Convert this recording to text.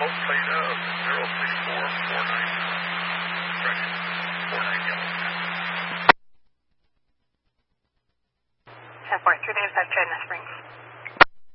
float plate of 03449. Correction, 49 yellow. 10.3 days, I've China Springs.